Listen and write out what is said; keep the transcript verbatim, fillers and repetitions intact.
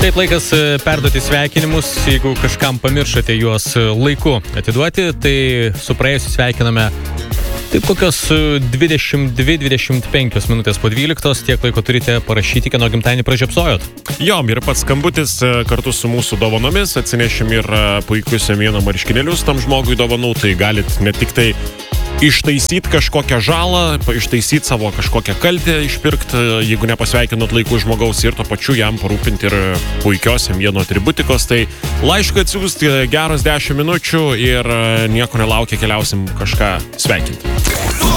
Taip, laikas perduoti sveikinimus, jeigu kažkam pamiršote juos laiku atiduoti, tai su praėjusiu sveikiname taip kokios dvidešimt dvi dvidešimt penkios minutės po dvyliktos, tiek laiko turite parašyti, kieno gimtadienį pražiopsojot. Jo, ir pats skambutis kartu su mūsų dovanomis, atsinešim ir puikius Semieno marškinėlius tam žmogui dovanų, tai galit ne tik tai ištaisyti kažkokią žalą, ištaisyti savo kažkokią kaltę, išpirkti, jeigu nepasveikinot laikų žmogaus, ir to pačiu jam parūpinti ir puikios Semieno atributikos. Tai laišką atsiųsti geros dešimt minučių ir nieko nelaukia, keliausim kažką sveikinti.